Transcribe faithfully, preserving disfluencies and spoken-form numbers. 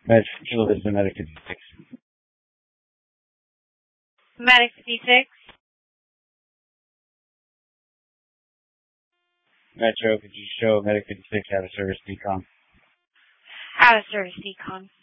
Med Field is the Medic fifty-six. Medic fifty-six. Metro, could you show Medic fifty-six out of service decom? Out of service decon.